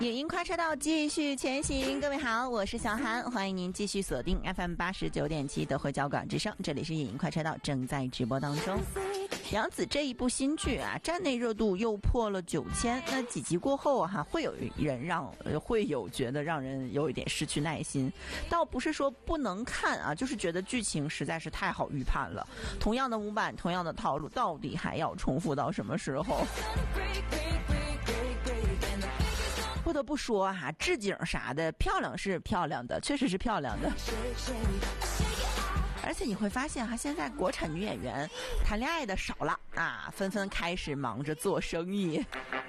影音快车道继续前行，各位好，我是小韩，欢迎您继续锁定 FM89.7 德惠交广之声，这里是影音快车道正在直播当中。杨紫这一部新剧啊，站内热度又破了9000，那几集过后啊，会有觉得让人有一点失去耐心，倒不是说不能看啊，就是觉得剧情实在是太好预判了，同样的模板，同样的套路，到底还要重复到什么时候？不得不说啊，置景啥的漂亮是漂亮的，确实是漂亮的。而且你会发现哈，现在国产女演员谈恋爱的少了啊，纷纷开始忙着做生意。